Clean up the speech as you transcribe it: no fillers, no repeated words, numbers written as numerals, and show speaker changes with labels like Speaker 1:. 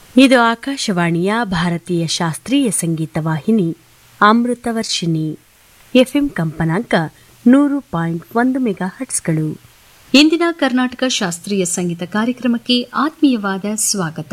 Speaker 1: ಇದು ಆಕಾಶವಾಣಿಯ ಭಾರತೀಯ ಶಾಸ್ತ್ರೀಯ ಸಂಗೀತ ವಾಹಿನಿ ಅಮೃತವರ್ಷಿಣಿ ಎಫ್ಎಂ ಕಂಪನಾಂಕ 100.1 ಮೆಗಾಹರ್ಟ್ಸ್ಗಳು.
Speaker 2: ಇಂದಿನ ಕರ್ನಾಟಕ ಶಾಸ್ತ್ರೀಯ ಸಂಗೀತ ಕಾರ್ಯಕ್ರಮಕ್ಕೆ ಆತ್ಮೀಯವಾದ ಸ್ವಾಗತ.